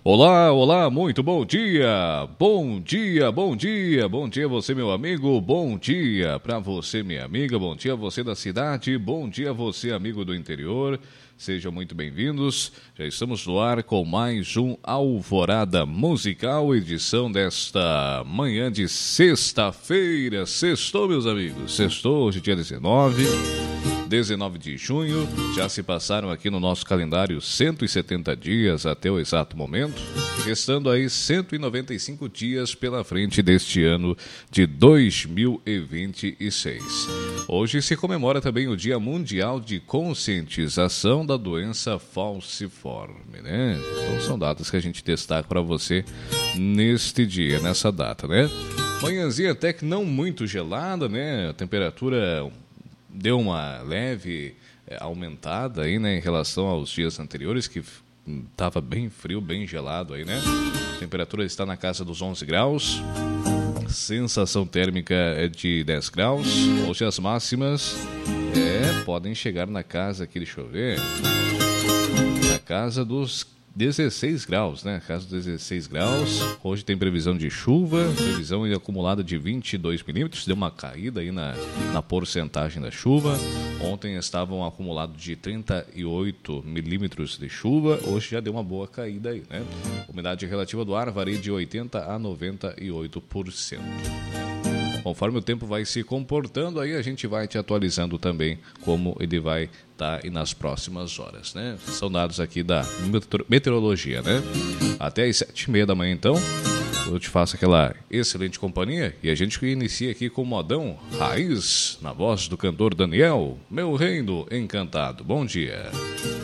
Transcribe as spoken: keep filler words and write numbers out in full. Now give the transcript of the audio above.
Olá, olá, muito bom dia, bom dia, bom dia, bom dia você meu amigo, bom dia para você minha amiga, bom dia você da cidade, bom dia você amigo do interior, sejam muito bem-vindos, já estamos no ar com mais um Alvorada Musical, edição desta manhã de sexta-feira, sextou meus amigos, sextou hoje dia dezenove, dezenove de junho, já se passaram aqui no nosso calendário cento e setenta dias até o exato momento, restando aí cento e noventa e cinco dias pela frente deste ano de dois mil e vinte e seis. Hoje se comemora também o Dia Mundial de Conscientização da Doença Falciforme, né? Então são datas que a gente destaca para você neste dia, nessa data, né? Manhãzinha até que não muito gelada, né? A temperatura deu uma leve é, aumentada aí, né, em relação aos dias anteriores, que estava bem frio, bem gelado aí, né? A temperatura está na casa dos onze graus, sensação térmica é de dez graus. Hoje as máximas é, podem chegar na casa aqui, deixa eu ver, na casa dos dezesseis graus, né? Casa dos dezesseis graus. Hoje tem previsão de chuva, previsão acumulada de vinte e dois milímetros, deu uma caída aí na, na porcentagem da chuva. Ontem estavam acumulados de trinta e oito milímetros de chuva, hoje já deu uma boa caída aí, né? Umidade relativa do ar varia de oitenta a noventa e oito por cento. Conforme o tempo vai se comportando, aí a gente vai te atualizando também como ele vai estar tá nas próximas horas, né? São dados aqui da meteorologia, né? Até às sete e meia da manhã, então, eu te faço aquela excelente companhia e a gente inicia aqui com o modão Raiz, na voz do cantor Daniel, Meu Reino Encantado. Bom dia.